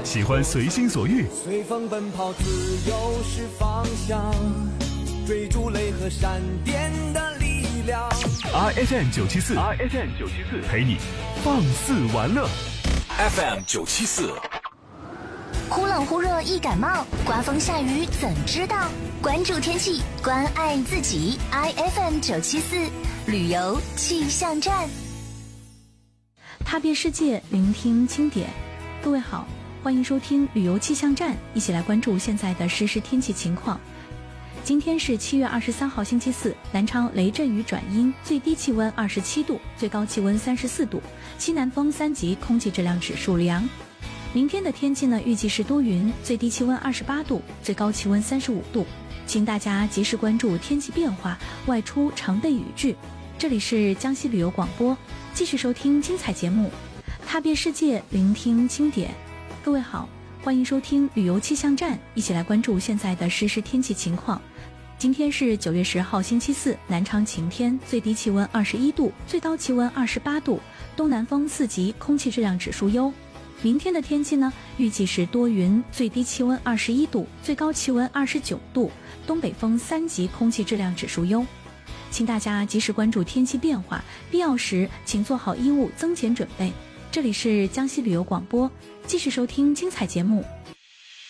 喜欢随心所欲， 随风奔跑，自由是方向，追逐雷和闪电的力量。 RFM 974陪你放肆玩乐。 FM 974。 忽冷忽热易感冒，刮风下雨怎知道？关注天气，关爱自己。IFM 974旅游气象站， 踏遍世界，聆听经典。各位好，欢迎收听旅游气象站，一起来关注现在的实时天气情况。今天是7月23号星期四，南昌雷阵雨转阴，最低气温27度，最高气温34度，西南风3级，空气质量指数良。明天的天气呢，预计是多云，最低气温28度，最高气温35度，请大家及时关注天气变化，外出常备雨具。这里是江西旅游广播，继续收听精彩节目，踏遍世界，聆听经典。各位好，欢迎收听旅游气象站，一起来关注现在的实时天气情况。今天是9月10号星期四，南昌晴天，最低气温21度，最高气温28度，东南风4级，空气质量指数优。明天的天气呢，预计是多云，最低气温21度，最高气温29度，东北风3级，空气质量指数优。请大家及时关注天气变化，必要时请做好衣物增减准备。这里是江西旅游广播，继续收听精彩节目，